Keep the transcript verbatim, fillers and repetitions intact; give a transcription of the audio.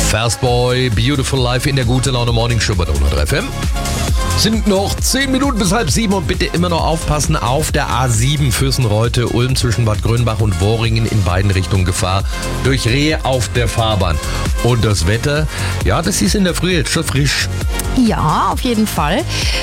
Fastboy, Beautiful Life in der Gute Laune Morning Show bei der hundert drei F M. Sind noch zehn Minuten bis halb sieben und bitte immer noch aufpassen auf der A sieben Füssen-Reute, Ulm zwischen Bad Grönbach und Worringen in beiden Richtungen Gefahr durch Rehe auf der Fahrbahn. Und das Wetter, ja, das ist in der Früh jetzt schon frisch. Ja, auf jeden Fall.